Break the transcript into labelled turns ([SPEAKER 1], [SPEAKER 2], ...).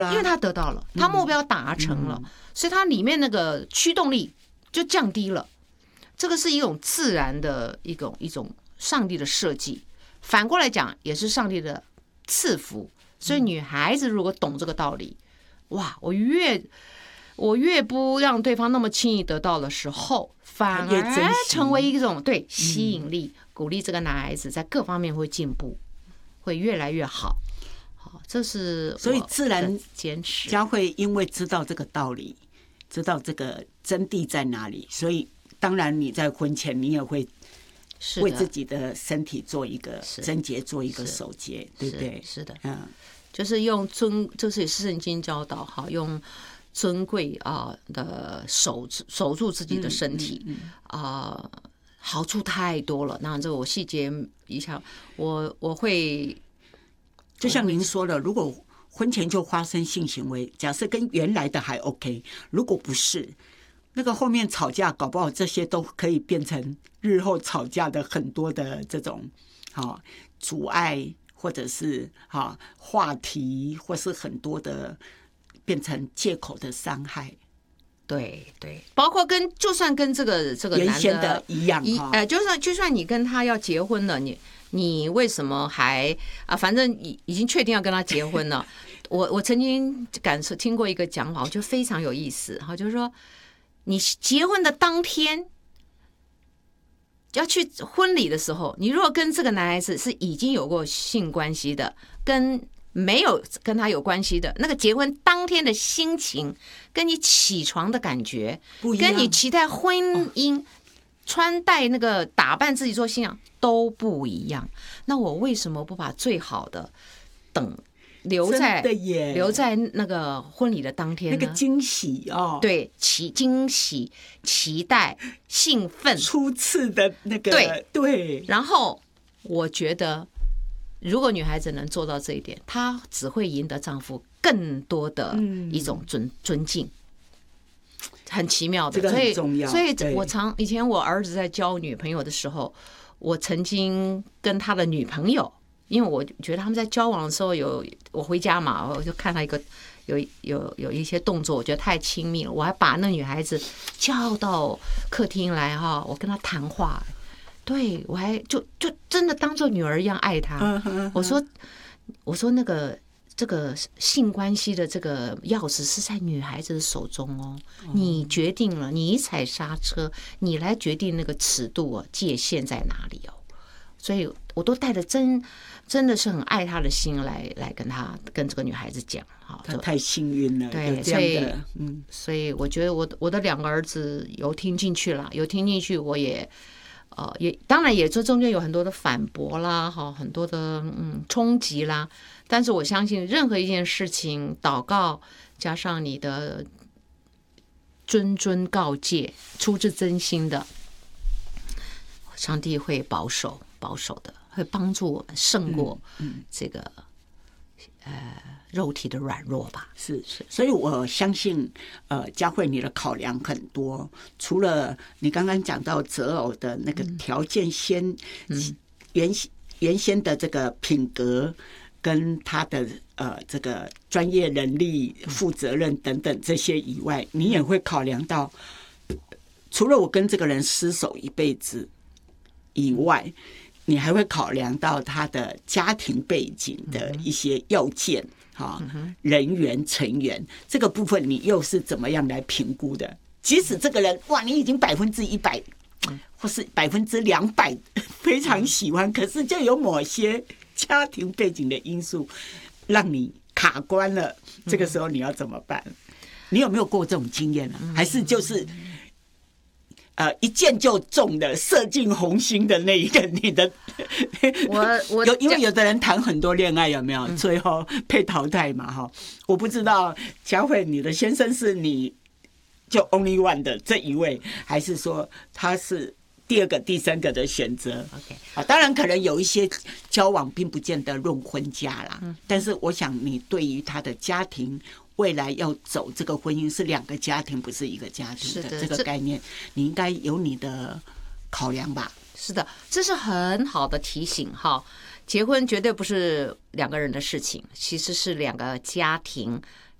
[SPEAKER 1] 因为他得到了，他目标达成了，所以他里面那个驱动力就降低了。这个是一种自然的一种上帝的设计，反过来讲也是上帝的赐福。所以女孩子如果懂这个道理，哇，我越不让对方那么轻易得到的时候，反而成为一种对吸引力，鼓励这个男孩子在各方面会进步，会越来越好。这是
[SPEAKER 2] 所以自然
[SPEAKER 1] 坚持。
[SPEAKER 2] 佳慧因为知道这个道理，知道这个真谛在哪里，所以当然你在婚前你也会为自己的身体做一个贞洁，做一个守节，对不对？
[SPEAKER 1] 是的，就是用这是圣经教导，好用尊贵的守住自己的身体好处太多了。那这个我细节一下，我会。
[SPEAKER 2] 就像您说的，如果婚前就发生性行为，假设跟原来的还 OK， 如果不是，那个后面吵架，搞不好这些都可以变成日后吵架的很多的这种阻碍，或者是话题，或是很多的变成借口的伤害。
[SPEAKER 1] 对，包括就算跟这个
[SPEAKER 2] 原先的一样，
[SPEAKER 1] 就算你跟他要结婚了，你为什么还反正已经确定要跟他结婚了。我曾经听过一个讲法，我觉得非常有意思，就是说你结婚的当天要去婚礼的时候，你如果跟这个男孩子是已经有过性关系的，跟没有跟他有关系的，那个结婚当天的心情，跟你起床的感觉，跟你期待婚姻穿戴那个打扮自己做新娘都不一样。那我为什么不把最好的留在那个婚礼的当天呢？
[SPEAKER 2] 那个惊喜
[SPEAKER 1] 对，惊喜、期待、兴奋，
[SPEAKER 2] 初次的那个对。
[SPEAKER 1] 然后我觉得，如果女孩子能做到这一点，她只会赢得丈夫更多的一种尊敬。很奇妙的，
[SPEAKER 2] 这个很重要。
[SPEAKER 1] 所以以前我儿子在交女朋友的时候，我曾经跟他的女朋友，因为我觉得他们在交往的时候我回家嘛，我就看到有一些动作，我觉得太亲密了，我还把那女孩子叫到客厅来我跟她谈话，对，我还就真的当做女儿一样爱她。我说这个性关系的这个钥匙是在女孩子的手中你决定了，你一踩刹车，你来决定那个尺度界限在哪里所以我都带着真的是很爱她的心来跟这个女孩子讲
[SPEAKER 2] 她太幸运了，
[SPEAKER 1] 对，所以我觉得我的两个儿子有听进去了，我也当然也这中间有很多的反驳啦，很多的冲击啦。但是我相信任何一件事情，祷告加上你的谆告诫，出自真心的，上帝会保守的，会帮助我们胜过这个肉体的软弱吧。
[SPEAKER 2] 是，所以我相信佳慧你的考量很多，除了你刚刚讲到择偶的那个条件原先的这个品格跟他的这个专业能力、负责任等等这些以外，你也会考量到，除了我跟这个人厮守一辈子以外，你还会考量到他的家庭背景的一些要件人员成员这个部分，你又是怎么样来评估的？即使这个人你已经100%或是200%非常喜欢，可是就有某些家庭背景的因素让你卡关了，这个时候你要怎么办？你有没有过这种经验呢？还是就是一箭就中的射进红心的那一个你的因为有的人谈很多恋爱有没有最后被淘汰嘛我不知道佳慧你的先生是你就 only one 的这一位，还是说他是第二个第三个的选择？OK， 当然可能有一些交往并不见得论婚嫁啦，但是我想你对于他的家庭未来要走这个婚姻是2个家庭，不是1个家庭的这个概念，你应该有你的考量吧？
[SPEAKER 1] 是的，这是很好的提醒结婚绝对不是两个人的事情，其实是两个家庭